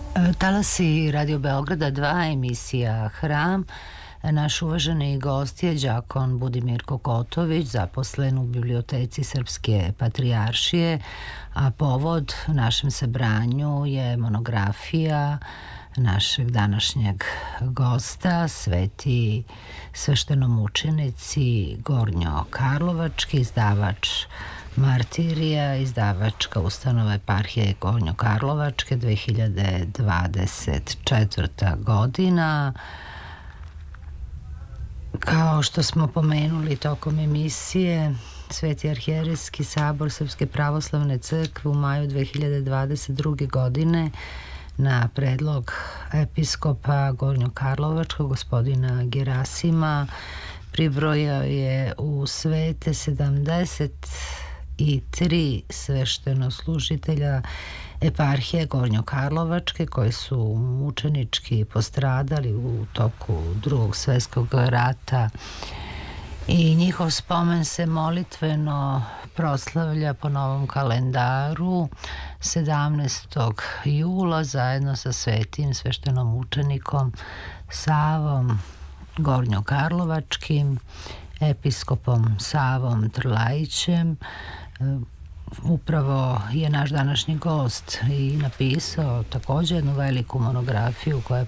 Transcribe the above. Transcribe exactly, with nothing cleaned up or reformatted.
Talasi Radio Beograda dva, emisija Hram. Naš uvaženi gost je đakon Budimir Kokotović, zaposlen u Biblioteci Srpske patrijaršije, a povod našem sabranju je monografija našeg današnjeg gosta, sveti sveštenomučenici Gornjokarlovački, izdavač Martirija, izdavačka ustanova Eparhije Gornjokarlovačke, dve hiljade dvadeset četvrta godina. Kao što smo pomenuli tokom emisije, Sveti arhijerejski sabor Srpske pravoslavne crkve u maju dve hiljade dvadeset druge. godine na predlog episkopa Gornjokarlovačkog gospodina Gerasima pribrojao je u svete sedamdeset i tri sveštenoslužitelja Eparhije Gornjokarlovačke koji su mučenički postradali u toku Drugog svetskog rata, i njihov spomen se molitveno proslavlja po novom kalendaru sedamnaestog jula zajedno sa svetim sveštenomučenikom Savom Gornjokarlovačkim, episkopom Savom Trlajićem. Upravo je naš današnji gost i napisao također jednu veliku monografiju koja je